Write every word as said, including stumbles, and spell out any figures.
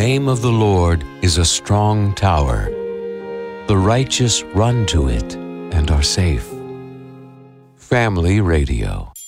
name of the Lord is a strong tower. The righteous run to it and are safe. Family Radio.